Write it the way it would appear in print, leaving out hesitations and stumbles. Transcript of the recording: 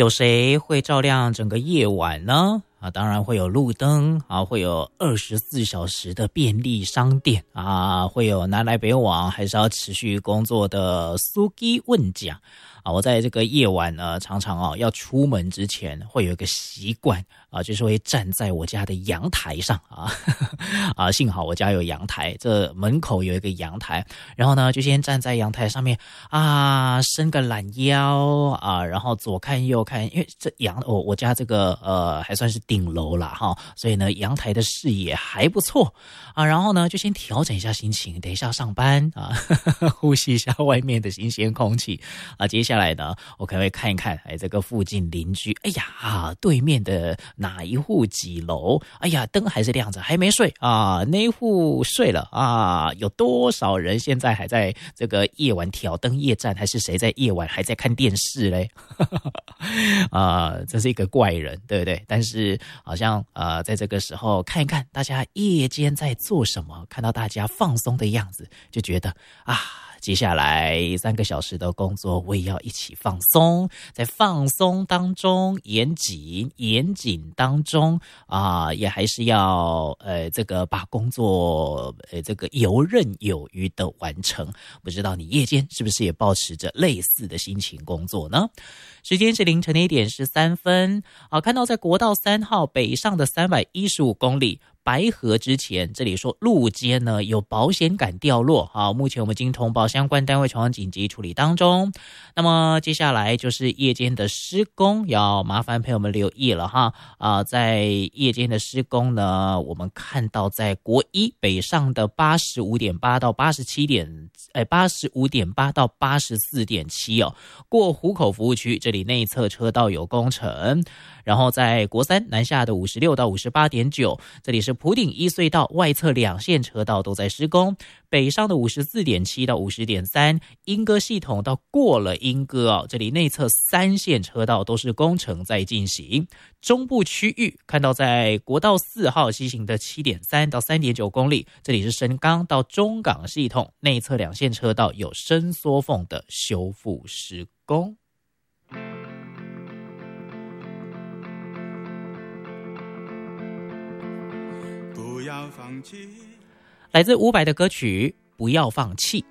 有谁会照亮整个夜晚呢？当然会有路灯啊，会有24小时的便利商店啊，会有南来北往还是要持续工作的司机问讲啊。我在这个夜晚呢，常常要出门之前会有一个习惯啊，就是会站在我家的阳台上啊，幸好我家有阳台，这门口有一个阳台，然后呢就先站在阳台上面啊，伸个懒腰啊，然后左看右看，因为这我家这个还算是顶楼啦哈，所以呢阳台的视野还不错啊，然后呢就先调整一下心情，等一下上班啊，呼吸一下外面的新鲜空气啊，接下来呢我可能会看一看这个附近邻居，哎呀对面的哪一户几楼，哎呀灯还是亮着，还没睡啊，那一户睡了啊，有多少人现在还在这个夜晚挑灯夜战，还是谁在夜晚还在看电视嘞？这是一个怪人，对不对？但是好像在这个时候看一看大家夜间在做什么，看到大家放松的样子，就觉得接下来3个小时的工作我也要一起放松，在放松当中严谨当中也还是要这个把工作这个游刃有余的完成。不知道你夜间是不是也抱持着类似的心情工作呢？时间是凌晨的1点13分看到在国道3号北上的315公里白河之前，这里说路肩呢有保险杆掉落目前我们已经通报相关单位前往紧急处理当中。那么接下来就是夜间的施工，要麻烦朋友们留意了在夜间的施工呢，我们看到在国一北上的85.8到85.8到84.7过湖口服务区，这里内侧车道有工程。然后在国三南下的56到58.9，这里是埔顶一隧道外侧2线车道都在施工。北上的54.7到50.3，莺歌系统到过了莺歌这里内侧3线车道都是工程在进行。中部区域看到在国道4号西行的7.3到3.9公里，这里是深港到中港系统内侧2线车道有伸缩缝的修复施工。不要放弃，来自伍佰的歌曲《不要放弃》。